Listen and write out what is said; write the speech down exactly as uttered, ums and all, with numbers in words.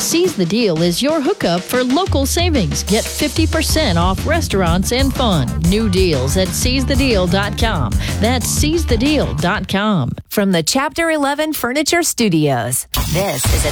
Seize the Deal is your hookup for local savings. Get fifty percent off restaurants and fun. New deals at seize the deal dot com. That's seize the deal dot com. From the Chapter eleven Furniture Studios, this is a